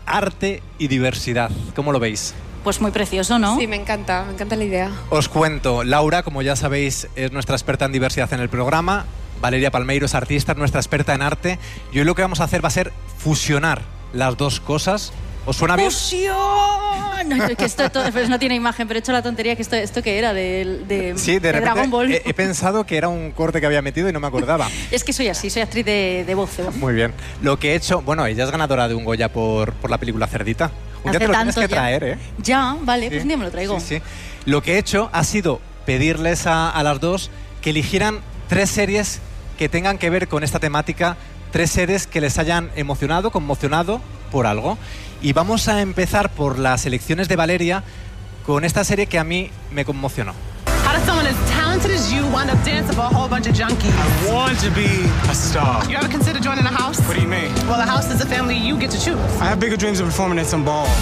arte y diversidad. ¿Cómo lo veis? Pues muy precioso, ¿no? Sí, me encanta la idea. Os cuento, Laura, como ya sabéis, es nuestra experta en diversidad en el programa. Valeria Palmeiro es artista, es nuestra experta en arte. Y hoy lo que vamos a hacer va a ser fusionar las dos cosas. ¿Os suena bien? ¡Fusión! No, es que esto pues no tiene imagen, pero he hecho la tontería que esto que era Sí, de repente Dragon Ball. He pensado que era un corte que había metido y no me acordaba. Es que soy así, soy actriz de voz. Muy bien. Lo que he hecho... Bueno, ella es ganadora de un Goya por la película Cerdita. Un día te lo tienes que traer, ¿eh? Ya, vale, Sí. pues un día me lo traigo. Sí, sí. Lo que he hecho ha sido pedirles a las dos que eligieran 3 series que tengan que ver con esta temática, 3 series que les hayan emocionado, conmocionado por algo. Y vamos a empezar por las elecciones de Valeria con esta serie que a mí me conmocionó. How does someone as talented as you wind up dancing for a whole bunch of junkies? I want to be a star. You ever consider joining a house? What do you mean? Well, a house is a family you get to choose. I have bigger dreams of performing at some ball.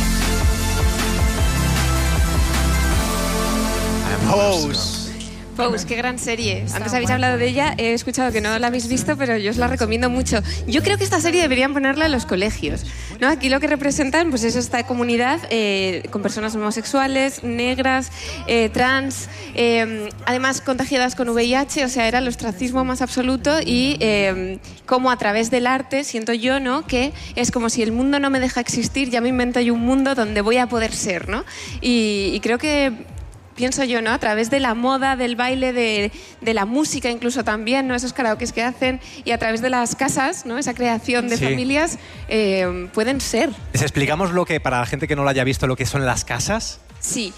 Pose, qué gran serie. Antes habéis hablado de ella, he escuchado que no la habéis visto, pero yo os la recomiendo mucho. Yo creo que esta serie deberían ponerla en los colegios, ¿no? Aquí lo que representan pues, es esta comunidad con personas homosexuales, negras, trans, además contagiadas con VIH, o sea, era el ostracismo más absoluto y como a través del arte, siento yo, ¿no? Que es como si el mundo no me deja existir, ya me invento yo un mundo donde voy a poder ser, ¿no? Y creo que... pienso yo, ¿no? A través de la moda, del baile, de la música incluso también, ¿no? Esos karaokes que hacen y a través de las casas, ¿no? Esa creación de familias pueden ser. ¿Les explicamos para la gente que no lo haya visto, lo que son las casas? Sí,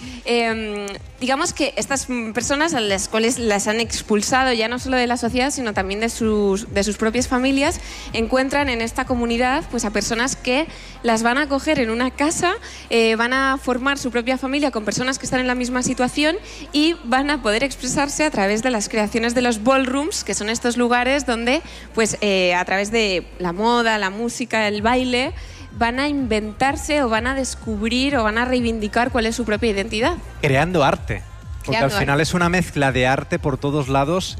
digamos que estas personas a las cuales las han expulsado ya no solo de la sociedad, sino también de sus propias familias, encuentran en esta comunidad pues, a personas que las van a acoger en una casa, van a formar su propia familia con personas que están en la misma situación y van a poder expresarse a través de las creaciones de los ballrooms, que son estos lugares donde pues, a través de la moda, la música, el baile, van a inventarse o van a descubrir o van a reivindicar cuál es su propia identidad. Creando arte. Porque Creando al final arte. es una mezcla de arte por todos lados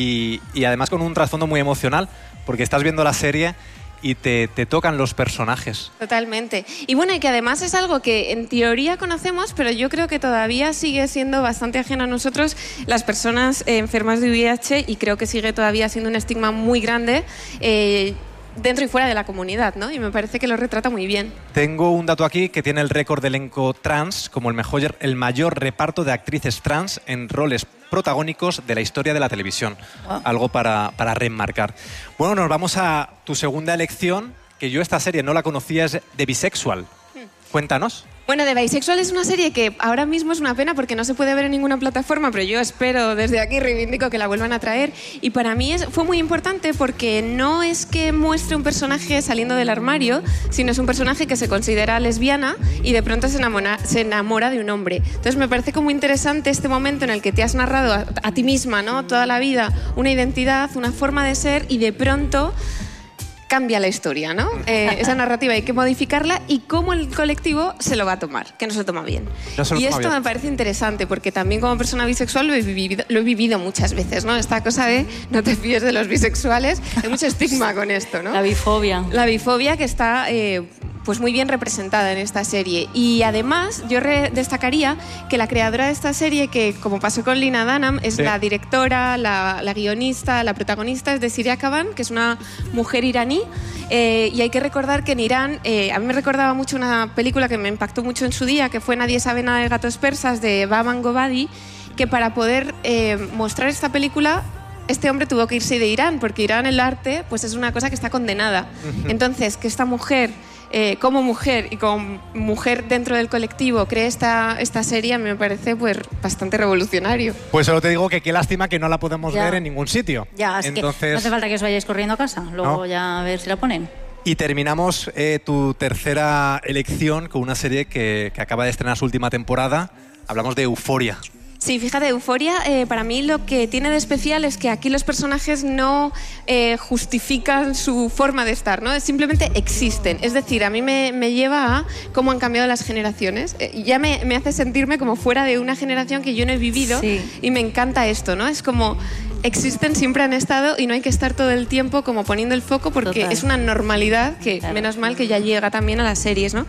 y además con un trasfondo muy emocional, porque estás viendo la serie y te tocan los personajes. Totalmente. Y bueno, y que además es algo que en teoría conocemos, pero yo creo que todavía sigue siendo bastante ajeno a nosotros, las personas enfermas de VIH, y creo que sigue todavía siendo un estigma muy grande dentro y fuera de la comunidad, ¿no? Y me parece que lo retrata muy bien. Tengo un dato aquí que tiene el récord de elenco trans como el mayor reparto de actrices trans en roles protagónicos de la historia de la televisión. Wow. Algo para remarcar. Bueno, nos vamos a tu segunda elección, que yo esta serie no la conocía, es de Bisexual. Cuéntanos. Bueno, The Bisexual es una serie que ahora mismo es una pena porque no se puede ver en ninguna plataforma, pero yo espero desde aquí, reivindico que la vuelvan a traer. Y para mí fue muy importante porque no es que muestre un personaje saliendo del armario, sino es un personaje que se considera lesbiana y de pronto se enamora de un hombre. Entonces me parece como interesante este momento en el que te has narrado a ti misma, ¿no? Toda la vida, una identidad, una forma de ser y de pronto cambia la historia, ¿no? Esa narrativa hay que modificarla y cómo el colectivo se lo va a tomar, que no se lo toma bien. No se lo Y toma esto bien. me parece interesante porque también como persona bisexual lo he vivido muchas veces, ¿no? Esta cosa de no te fíes de los bisexuales, hay mucho estigma con esto, ¿no? La bifobia. La bifobia que está pues muy bien representada en esta serie. Y además yo destacaría que la creadora de esta serie, que como pasó con Lina Dunham, es la directora, la guionista, la protagonista es de Siria Kaban, que es una mujer iraní. Y hay que recordar que en Irán, a mí me recordaba mucho una película que me impactó mucho en su día, que fue Nadie sabe nada de gatos persas, de Baban Gobadi, que para poder mostrar esta película este hombre tuvo que irse de Irán, porque Irán el arte pues es una cosa que está condenada. Entonces, que esta mujer, como mujer y como mujer dentro del colectivo, cree esta serie, me parece pues bastante revolucionario. Pues solo te digo que qué lástima que no la podemos Ya. ver en ningún sitio. Ya, es que no hace falta que os vayáis corriendo a casa, luego No. ya a ver si la ponen. Y terminamos tu tercera elección con una serie que acaba de estrenar su última temporada. Hablamos de Euphoria. Sí, fíjate, Euphoria, para mí lo que tiene de especial es que aquí los personajes no justifican su forma de estar, ¿no? Simplemente existen. Es decir, a mí me lleva a cómo han cambiado las generaciones. Ya me hace sentirme como fuera de una generación que yo no he vivido. Sí. Y me encanta esto, ¿no? Es como existen, siempre han estado y no hay que estar todo el tiempo como poniendo el foco porque Total. es una normalidad que Claro. menos mal que ya llega también a las series, ¿no?